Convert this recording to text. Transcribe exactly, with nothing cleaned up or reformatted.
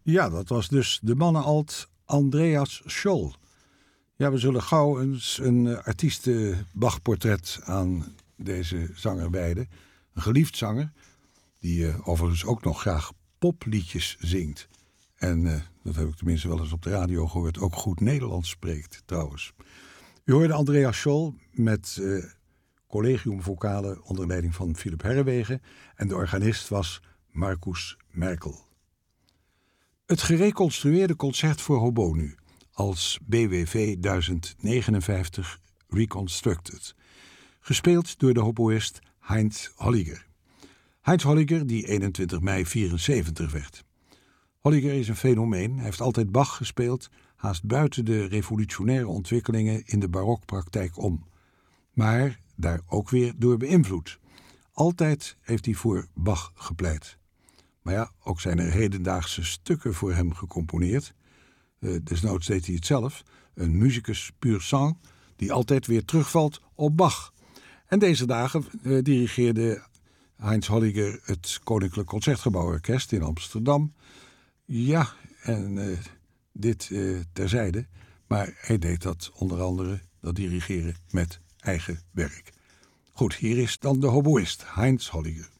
Ja, dat was dus de mannenalt Andreas Scholl. Ja, we zullen gauw eens een uh, artiesten-Bach-portret aan deze zanger wijden. Een geliefd zanger, die uh, overigens ook nog graag popliedjes zingt. En, uh, dat heb ik tenminste wel eens op de radio gehoord, ook goed Nederlands spreekt trouwens. U hoorde Andreas Scholl met uh, collegium vocale onder leiding van Philip Herrewegen. En de organist was Marcus Merkel. Het gereconstrueerde concert voor hobo nu, als B W V duizend negenenvijftig Reconstructed. Gespeeld door de hoboïst Heinz Holliger. Heinz Holliger die eenentwintig mei vierenzeventig werd. Holliger is een fenomeen, hij heeft altijd Bach gespeeld, haast buiten de revolutionaire ontwikkelingen in de barokpraktijk om. Maar daar ook weer door beïnvloed. Altijd heeft hij voor Bach gepleit. Maar ja, ook zijn er hedendaagse stukken voor hem gecomponeerd. Uh, desnoods deed hij het zelf. Een musicus pur sang die altijd weer terugvalt op Bach. En deze dagen uh, dirigeerde Heinz Holliger het Koninklijk Concertgebouworkest in Amsterdam. Ja, en uh, dit uh, terzijde. Maar hij deed dat onder andere, dat dirigeren met eigen werk. Goed, hier is dan de hoboïst Heinz Holliger.